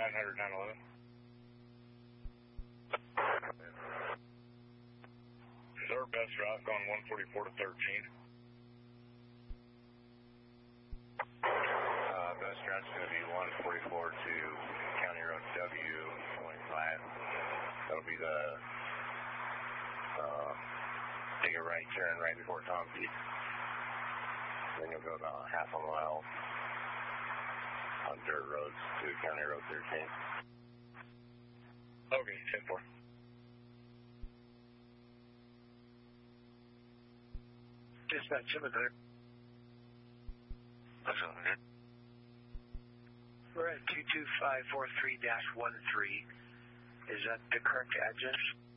900, 911. Sir, best route going 144 to 13. Best route's going to be 144 to County Road W25. That'll be the take a right turn right before Tom Peak. Then you'll go about half a mile on dirt roads to County Road 13. Okay, 10-4. Dispatch, Cemetery. That's 100. We're at 22543-13. Is that the correct address?